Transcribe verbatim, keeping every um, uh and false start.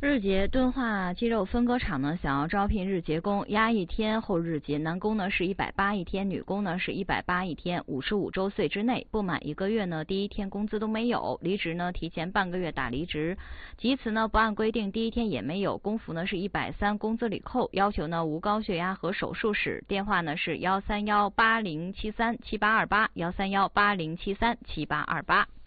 日结敦化肌肉分割厂呢，想要招聘日结工，押一天后日结，男工呢是一百八一天，女工呢是一百八一天，五十五周岁之内，不满一个月呢，第一天工资都没有。离职呢，提前半个月打离职。其次呢，不按规定第一天也没有，工服呢是一百三，工资里扣。要求呢无高血压和手术史。电话呢是幺三幺八零七三七八二八，幺三幺八零七三七八二八。